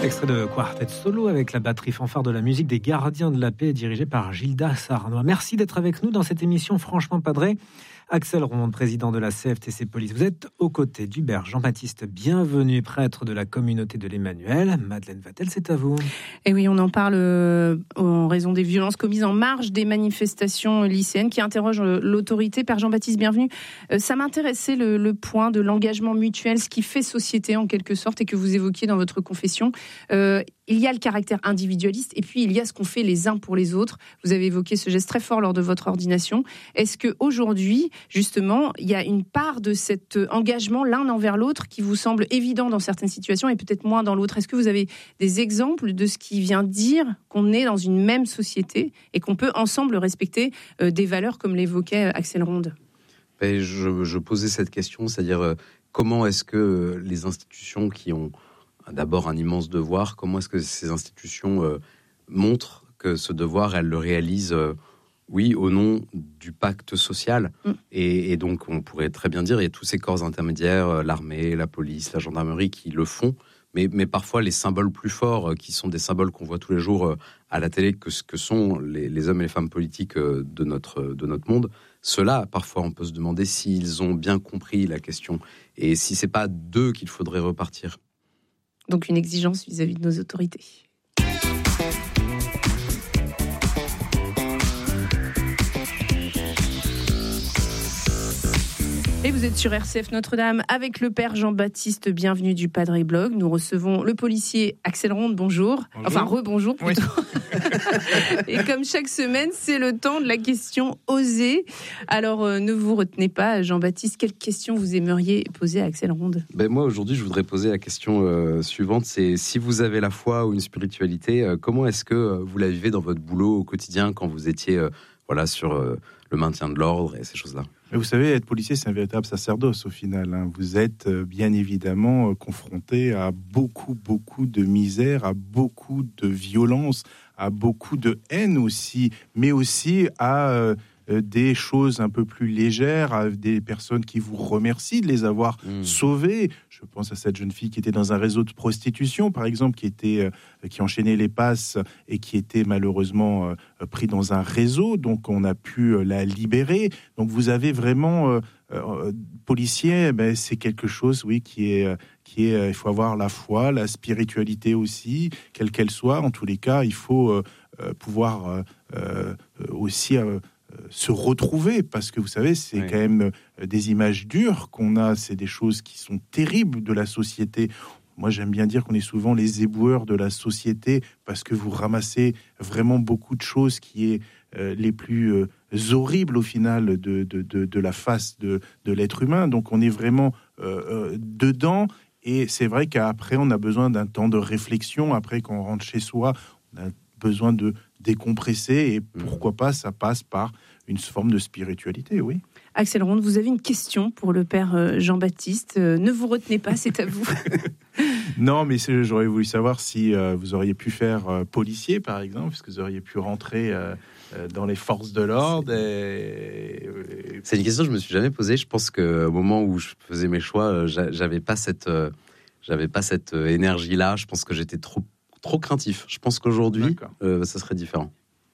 Extrait de Quartet Solo avec la batterie fanfare de la musique des Gardiens de la Paix, dirigée par Gilda Sarnois. Merci d'être avec nous dans cette émission Franchement Padré. Axel Ronde, président de la CFTC Police. Vous êtes aux côtés d'Hubert Jean-Baptiste Bienvenu, prêtre de la communauté de l'Emmanuel. Madeleine Vatel, c'est à vous. Et oui, on en parle en raison des violences commises en marge des manifestations lycéennes qui interrogent l'autorité. Père Jean-Baptiste Bienvenu, ça m'intéressait le point de l'engagement mutuel, ce qui fait société en quelque sorte et que vous évoquiez dans votre confession. Il y a le caractère individualiste et puis il y a ce qu'on fait les uns pour les autres. Vous avez évoqué ce geste très fort lors de votre ordination. Est-ce qu'aujourd'hui, justement, il y a une part de cet engagement l'un envers l'autre qui vous semble évident dans certaines situations et peut-être moins dans l'autre? Est-ce que vous avez des exemples de ce qui vient dire qu'on est dans une même société et qu'on peut ensemble respecter des valeurs comme l'évoquait Axel Ronde? Je posais cette question, c'est-à-dire comment est-ce que les institutions qui ont d'abord un immense devoir, comment est-ce que ces institutions montrent que ce devoir, elles le réalisent oui, au nom du pacte social. Et donc, on pourrait très bien dire, il y a tous ces corps intermédiaires, l'armée, la police, la gendarmerie, qui le font. Mais parfois, les symboles plus forts, qui sont des symboles qu'on voit tous les jours à la télé, que sont les hommes et les femmes politiques de notre monde, ceux-là, parfois, on peut se demander s'ils ont bien compris la question. Et si c'est pas d'eux qu'il faudrait repartir. Donc, une exigence vis-à-vis de nos autorités. Et vous êtes sur RCF Notre-Dame avec le Père Jean-Baptiste Bienvenu du Padre Blog. Nous recevons le policier Axel Ronde, bonjour. Enfin, rebonjour plutôt. Oui. Et comme chaque semaine, c'est le temps de la question osée. Alors, ne vous retenez pas, Jean-Baptiste, quelle question vous aimeriez poser à Axel Ronde? Moi, aujourd'hui, je voudrais poser la question suivante. C'est si vous avez la foi ou une spiritualité, comment est-ce que vous la vivez dans votre boulot au quotidien quand vous étiez sur le maintien de l'ordre et ces choses-là? Mais vous savez, être policier, c'est un véritable sacerdoce au final. Hein. Vous êtes bien évidemment confronté à beaucoup de misère, à beaucoup de violence, à beaucoup de haine aussi, mais aussi à des choses un peu plus légères, à des personnes qui vous remercient de les avoir sauvés. Je pense à cette jeune fille qui était dans un réseau de prostitution, par exemple, qui enchaînait les passes et qui était malheureusement pris dans un réseau. Donc, on a pu la libérer. Donc, vous avez vraiment policier. C'est quelque chose, oui, qui est. Il faut avoir la foi, la spiritualité aussi, quelle qu'elle soit. En tous les cas, il faut pouvoir aussi se retrouver, parce que vous savez, c'est quand même des images dures qu'on a, c'est des choses qui sont terribles de la société. Moi, j'aime bien dire qu'on est souvent les éboueurs de la société, parce que vous ramassez vraiment beaucoup de choses qui est les plus horribles au final de la face de l'être humain. Donc, on est vraiment dedans, et c'est vrai qu'après, on a besoin d'un temps de réflexion. Après, quand on rentre chez soi, on a besoin de décompresser, et pourquoi pas, ça passe par une forme de spiritualité, oui. Axel Ronde, vous avez une question pour le Père Jean-Baptiste. Ne vous retenez pas, c'est à vous. Non, mais j'aurais voulu savoir si vous auriez pu faire policier, par exemple, puisque vous auriez pu rentrer dans les forces de l'ordre. C'est une question que je me suis jamais posée. Je pense qu'au moment où je faisais mes choix, j'avais pas cette énergie-là. Je pense que j'étais trop craintif. Je pense qu'aujourd'hui, ça serait différent.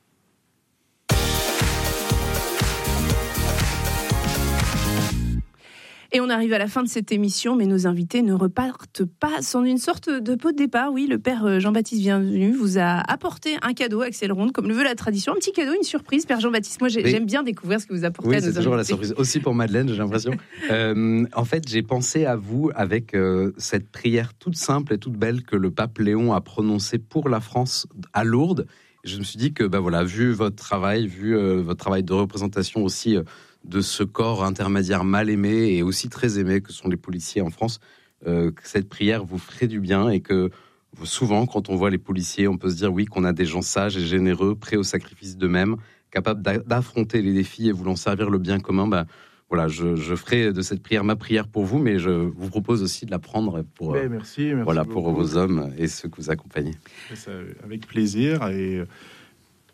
Et on arrive à la fin de cette émission, mais nos invités ne repartent pas sans une sorte de pot de départ. Oui, le Père Jean-Baptiste Bienvenu vous a apporté un cadeau, Axel Ronde, comme le veut la tradition. Un petit cadeau, une surprise, Père Jean-Baptiste. Moi, j'aime bien découvrir ce que vous apportez à nos invités. Oui, c'est toujours la surprise. Aussi pour Madeleine, j'ai l'impression. En fait, j'ai pensé à vous avec cette prière toute simple et toute belle que le pape Léon a prononcée pour la France à Lourdes. Je me suis dit que, vu votre travail de représentation aussi de ce corps intermédiaire mal aimé et aussi très aimé que sont les policiers en France, que cette prière vous ferait du bien, et que souvent, quand on voit les policiers, on peut se dire oui, qu'on a des gens sages et généreux, prêts au sacrifice d'eux-mêmes, capables d'affronter les défis et voulant servir le bien commun. Je ferai de cette prière ma prière pour vous, mais je vous propose aussi de la prendre pour, merci pour vos hommes et ceux que vous accompagnez. Avec plaisir, et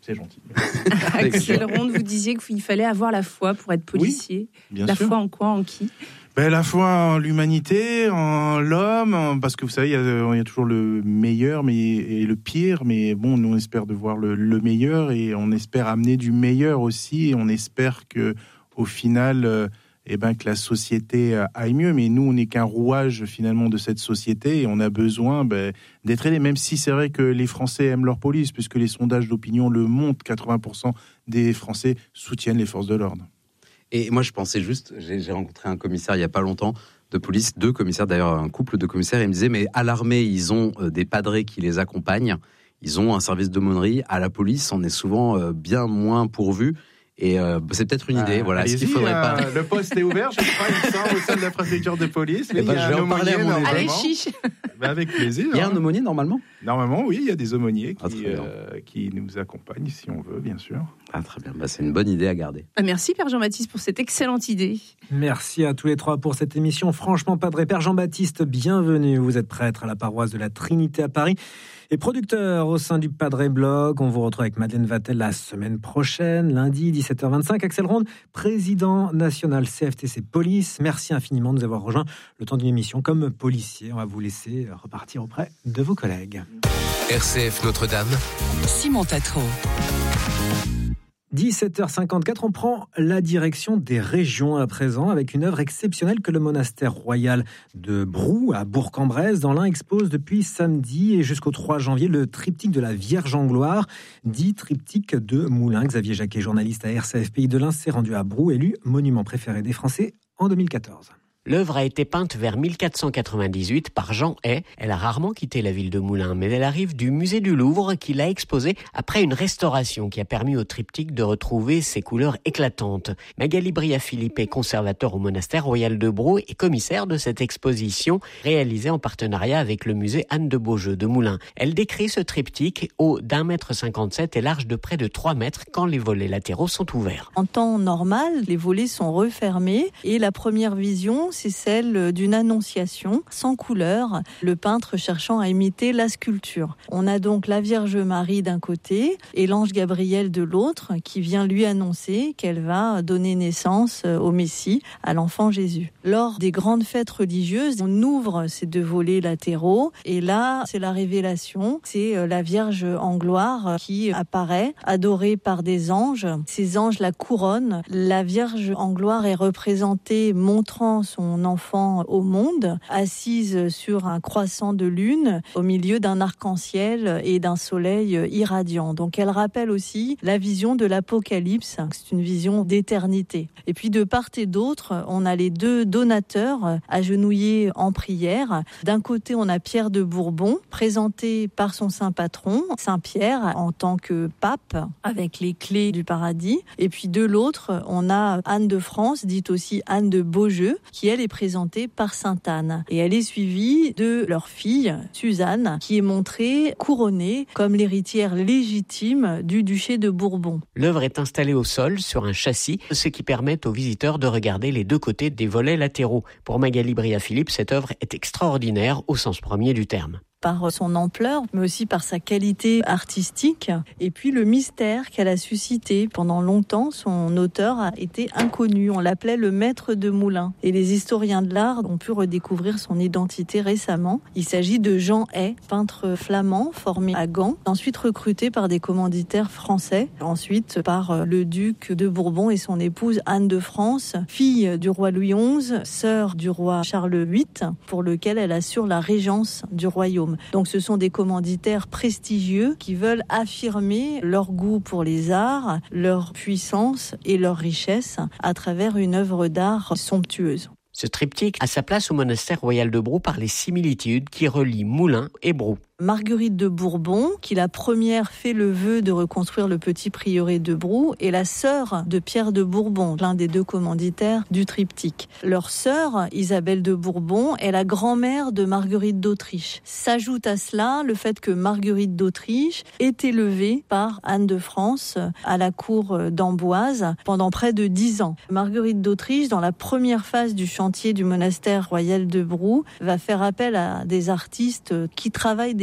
C'est gentil. Axel Ronde, vous disiez qu'il fallait avoir la foi pour être policier. Oui, bien la sûr. foi en quoi, en qui ? La foi en l'humanité, en l'homme, parce que vous savez, il y a toujours le meilleur et le pire, mais bon, nous on espère de voir le meilleur et on espère amener du meilleur aussi, et on espère que au final, que la société aille mieux, mais nous on n'est qu'un rouage finalement de cette société et on a besoin d'être aidés, même si c'est vrai que les Français aiment leur police, puisque les sondages d'opinion le montrent, 80% des Français soutiennent les forces de l'ordre. Et moi, je pensais juste, j'ai rencontré un commissaire il n'y a pas longtemps de police, 2 commissaires, d'ailleurs un couple de commissaires, et il me disait, mais à l'armée, ils ont des padrés qui les accompagnent, ils ont un service d'aumônerie, à la police, on est souvent bien moins pourvu. Et c'est peut-être une idée. Voilà. Est-ce qu'il faudrait pas... Le poste est ouvert, je crois, il sort au sein de la préfecture de police. Je vais en parler à mon aumônier. Allez, chiche. Avec plaisir. Il y a un aumônier normalement ? Normalement, oui, il y a des aumôniers qui nous accompagnent si on veut, bien sûr. Ah, très bien, c'est une bonne idée à garder. Merci Père Jean-Baptiste pour cette excellente idée. Merci à tous les 3 pour cette émission. Franchement Padré. Père Jean-Baptiste, bienvenue. Vous êtes prêtre à la paroisse de la Trinité à Paris et producteur au sein du Padré Blog. On vous retrouve avec Madeleine Vatel la semaine prochaine, lundi 17h25. Axel Ronde, président national CFTC Police. Merci infiniment de nous avoir rejoints le temps d'une émission comme policier. On va vous laisser repartir auprès de vos collègues. RCF Notre-Dame, Simon Tatro. 17h54, on prend la direction des régions à présent avec une œuvre exceptionnelle que le monastère royal de Brou à Bourg-en-Bresse dans l'Ain expose depuis samedi et jusqu'au 3 janvier le triptyque de la Vierge en gloire, dit triptyque de Moulins. Xavier Jacquet, journaliste à RCF Pays de l'Ain, s'est rendu à Brou, élu monument préféré des Français en 2014. L'œuvre a été peinte vers 1498 par Jean Hay. Elle a rarement quitté la ville de Moulins, mais elle arrive du musée du Louvre qui l'a exposée après une restauration qui a permis au triptyque de retrouver ses couleurs éclatantes. Magali Bria-Philippe est conservateur au monastère royal de Brou et commissaire de cette exposition réalisée en partenariat avec le musée Anne de Beaujeu de Moulins. Elle décrit ce triptyque haut d'1,57 m et large de près de 3 mètres quand les volets latéraux sont ouverts. En temps normal, les volets sont refermés et la première vision, c'est celle d'une annonciation sans couleur, le peintre cherchant à imiter la sculpture. On a donc la Vierge Marie d'un côté et l'ange Gabriel de l'autre qui vient lui annoncer qu'elle va donner naissance au Messie, à l'enfant Jésus. Lors des grandes fêtes religieuses, on ouvre ces 2 volets latéraux et là, c'est la révélation. C'est la Vierge en gloire qui apparaît, adorée par des anges. Ces anges la couronnent. La Vierge en gloire est représentée montrant son enfant au monde, assise sur un croissant de lune, au milieu d'un arc-en-ciel et d'un soleil irradiant. Donc elle rappelle aussi la vision de l'Apocalypse, c'est une vision d'éternité. Et puis de part et d'autre, on a les 2 donateurs agenouillés en prière. D'un côté, on a Pierre de Bourbon, présenté par son saint patron, Saint Pierre, en tant que pape, avec les clés du paradis. Et puis de l'autre, on a Anne de France, dite aussi Anne de Beaujeu, qui elle est présentée par Sainte Anne. Et elle est suivie de leur fille, Suzanne, qui est montrée couronnée comme l'héritière légitime du duché de Bourbon. L'œuvre est installée au sol sur un châssis, ce qui permet aux visiteurs de regarder les 2 côtés des volets latéraux. Pour Magali Bria-Philippe, cette œuvre est extraordinaire au sens premier du terme. Par son ampleur, mais aussi par sa qualité artistique, et puis le mystère qu'elle a suscité. Pendant longtemps, son auteur a été inconnu. On l'appelait le maître de Moulins. Et les historiens de l'art ont pu redécouvrir son identité récemment. Il s'agit de Jean Hay, peintre flamand formé à Gand, ensuite recruté par des commanditaires français, ensuite par le duc de Bourbon et son épouse Anne de France, fille du roi Louis XI, sœur du roi Charles VIII, pour lequel elle assure la régence du royaume. Donc ce sont des commanditaires prestigieux qui veulent affirmer leur goût pour les arts, leur puissance et leur richesse à travers une œuvre d'art somptueuse. Ce triptyque a sa place au monastère royal de Brou par les similitudes qui relient Moulins et Brou. Marguerite de Bourbon, qui la première fait le vœu de reconstruire le petit prieuré de Brou, est la sœur de Pierre de Bourbon, l'un des 2 commanditaires du triptyque. Leur sœur, Isabelle de Bourbon, est la grand-mère de Marguerite d'Autriche. S'ajoute à cela le fait que Marguerite d'Autriche est élevée par Anne de France à la cour d'Amboise pendant près de 10 ans. Marguerite d'Autriche, dans la première phase du chantier du monastère royal de Brou, va faire appel à des artistes qui travaillent des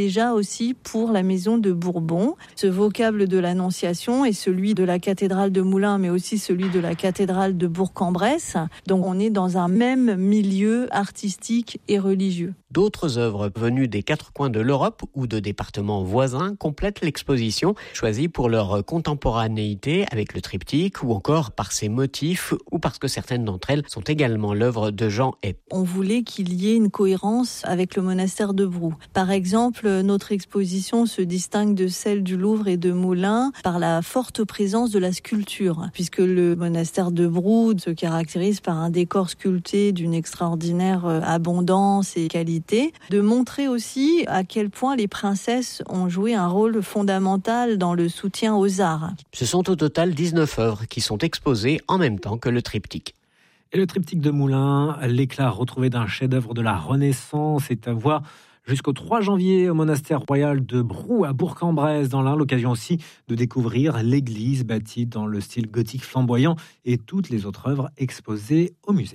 déjà aussi pour la maison de Bourbon. Ce vocable de l'Annonciation est celui de la cathédrale de Moulins, mais aussi celui de la cathédrale de Bourg-en-Bresse. Donc on est dans un même milieu artistique et religieux. D'autres œuvres venues des 4 coins de l'Europe ou de départements voisins complètent l'exposition, choisie pour leur contemporanéité avec le triptyque ou encore par ses motifs ou parce que certaines d'entre elles sont également l'œuvre de Jean Hay. On voulait qu'il y ait une cohérence avec le monastère de Brou. Par exemple, notre exposition se distingue de celle du Louvre et de Moulins par la forte présence de la sculpture, puisque le monastère de Brou se caractérise par un décor sculpté d'une extraordinaire abondance et qualité. De montrer aussi à quel point les princesses ont joué un rôle fondamental dans le soutien aux arts. Ce sont au total 19 œuvres qui sont exposées en même temps que le triptyque. Et le triptyque de Moulins, l'éclat retrouvé d'un chef-d'œuvre de la Renaissance, est à voir jusqu'au 3 janvier au monastère royal de Brou à Bourg-en-Bresse dans l'Ain. L'occasion aussi de découvrir l'église bâtie dans le style gothique flamboyant et toutes les autres œuvres exposées au musée.